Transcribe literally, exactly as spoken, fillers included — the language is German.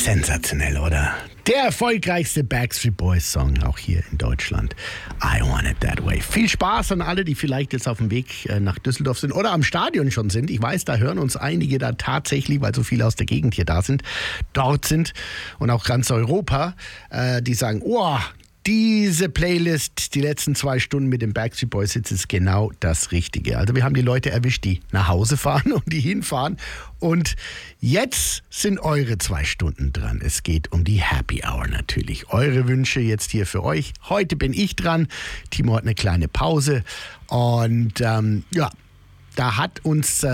Sensationell, oder? Der erfolgreichste Backstreet Boys Song, auch hier in Deutschland. I Want It That Way. Viel Spaß an alle, die vielleicht jetzt auf dem Weg nach Düsseldorf sind oder am Stadion schon sind. Ich weiß, da hören uns einige da tatsächlich, weil so viele aus der Gegend hier da sind, dort sind und auch ganz Europa, äh, die sagen, oh, diese Playlist, die letzten zwei Stunden mit den Backstreet Boys, jetzt ist genau das Richtige. Also wir haben die Leute erwischt, die nach Hause fahren und die hinfahren. Und jetzt sind eure zwei Stunden dran. Es geht um die Happy Hour natürlich. Eure Wünsche jetzt hier für euch. Heute bin ich dran. Timo hat eine kleine Pause. Und ähm, ja, da hat uns... Äh,